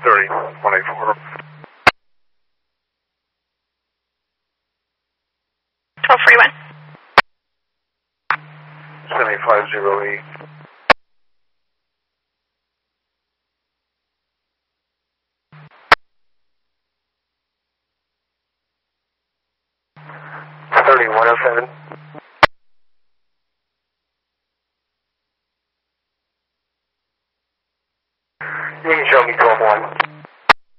30-184. 1241. 7508. $30-107. You can show me 12-1.